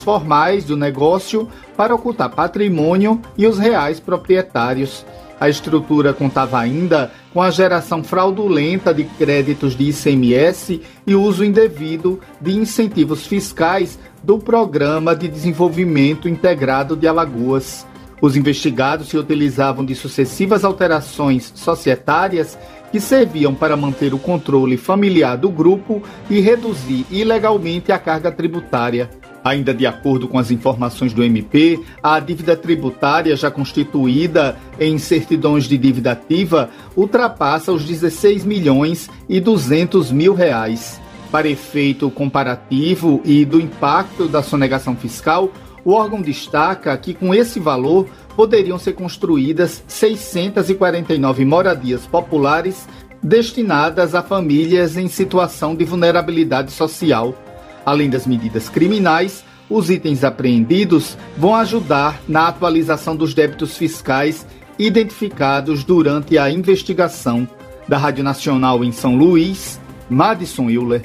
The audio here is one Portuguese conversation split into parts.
formais do negócio para ocultar patrimônio e os reais proprietários. A estrutura contava ainda com a geração fraudulenta de créditos de ICMS e uso indevido de incentivos fiscais do Programa de Desenvolvimento Integrado de Alagoas. Os investigados se utilizavam de sucessivas alterações societárias que serviam para manter o controle familiar do grupo e reduzir ilegalmente a carga tributária. Ainda de acordo com as informações do MP, a dívida tributária já constituída em certidões de dívida ativa ultrapassa os 16 milhões e 200 mil reais. Para efeito comparativo e do impacto da sonegação fiscal, o órgão destaca que com esse valor poderiam ser construídas 649 moradias populares destinadas a famílias em situação de vulnerabilidade social. Além das medidas criminais, os itens apreendidos vão ajudar na atualização dos débitos fiscais identificados durante a investigação. Da Rádio Nacional em São Luís, Madison Euler.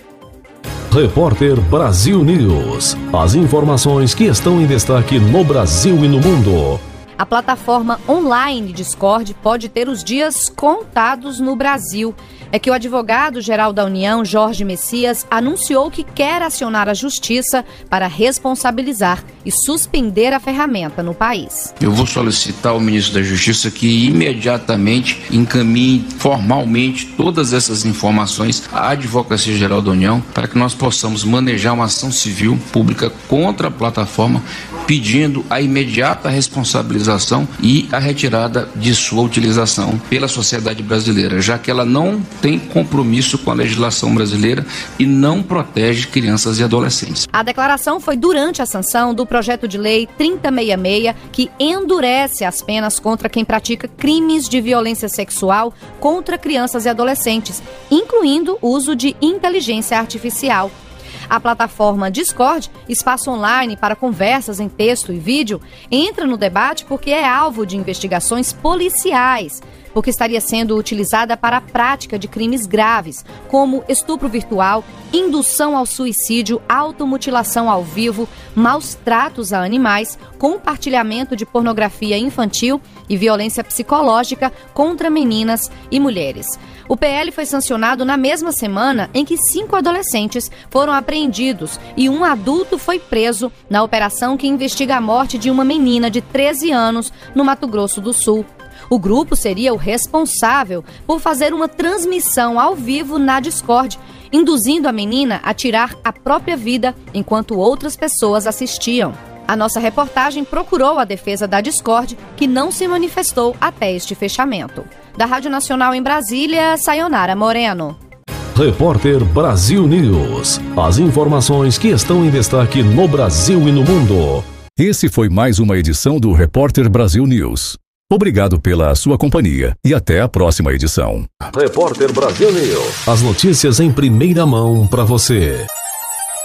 Repórter Brasil News. As informações que estão em destaque no Brasil e no mundo. A plataforma online Discord pode ter os dias contados no Brasil. É que o advogado-geral da União, Jorge Messias, anunciou que quer acionar a Justiça para responsabilizar e suspender a ferramenta no país. Eu vou solicitar ao ministro da Justiça que imediatamente encaminhe formalmente todas essas informações à Advocacia Geral da União para que nós possamos manejar uma ação civil pública contra a plataforma, pedindo a imediata responsabilização e a retirada de sua utilização pela sociedade brasileira, já que ela não tem compromisso com a legislação brasileira e não protege crianças e adolescentes. A declaração foi durante a sanção do projeto de lei 3066, que endurece as penas contra quem pratica crimes de violência sexual contra crianças e adolescentes, incluindo o uso de inteligência artificial. A plataforma Discord, espaço online para conversas em texto e vídeo, entra no debate porque é alvo de investigações policiais, porque estaria sendo utilizada para a prática de crimes graves, como estupro virtual, indução ao suicídio, automutilação ao vivo, maus tratos a animais, compartilhamento de pornografia infantil e violência psicológica contra meninas e mulheres. O PL foi sancionado na mesma semana em que 5 adolescentes foram apreendidos e um adulto foi preso na operação que investiga a morte de uma menina de 13 anos no Mato Grosso do Sul. O grupo seria o responsável por fazer uma transmissão ao vivo na Discord, induzindo a menina a tirar a própria vida enquanto outras pessoas assistiam. A nossa reportagem procurou a defesa da Discord, que não se manifestou até este fechamento. Da Rádio Nacional em Brasília, Sayonara Moreno. Repórter Brasil News. As informações que estão em destaque no Brasil e no mundo. Esse foi mais uma edição do Repórter Brasil News. Obrigado pela sua companhia e até a próxima edição. Repórter Brasil News. As notícias em primeira mão para você.